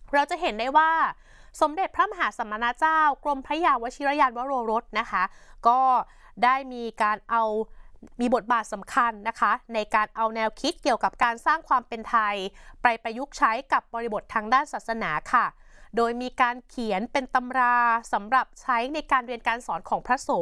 เราจะเห็นได้ว่าสมเด็จพระมหาสมณเจ้ากรมพระยาวชิรยานวโรรสนะคะก็ได้มีบทบาทสำคัญนะคะในการเอาแนวคิดเกี่ยวกับการสร้างความเป็นไทยไปประยุกต์ใช้กับบริบททางด้านศาสนาค่ะโดยมีการเขียนเป็นตำราสำหรับใช้ในการเรียนการสอนของพระสงฆ์